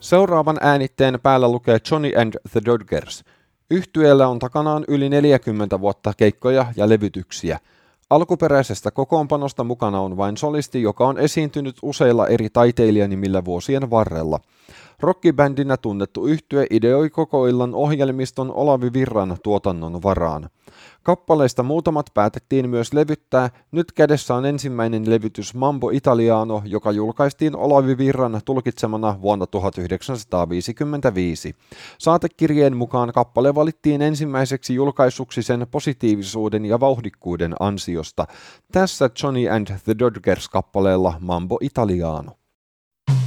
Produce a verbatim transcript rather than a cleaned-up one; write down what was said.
Seuraavan äänitteen päällä lukee Johnny and the Dodgers. Yhtyeellä on takanaan yli neljäkymmentä vuotta keikkoja ja levytyksiä. Alkuperäisestä kokoonpanosta mukana on vain solisti, joka on esiintynyt useilla eri taiteilijanimillä vuosien varrella. Rockibändinä tunnettu yhtye ideoi koko illan ohjelmiston Olavi Virran tuotannon varaan. Kappaleista muutamat päätettiin myös levyttää, nyt kädessä on ensimmäinen levytys Mambo Italiano, joka julkaistiin Olavi Virran tulkitsemana vuonna tuhatyhdeksänsataaviisikymmentäviisi. Saatekirjeen mukaan kappale valittiin ensimmäiseksi julkaisuksi sen positiivisuuden ja vauhdikkuuden ansiosta. Tässä Johnny and the Dodgers kappaleella Mambo Italiano.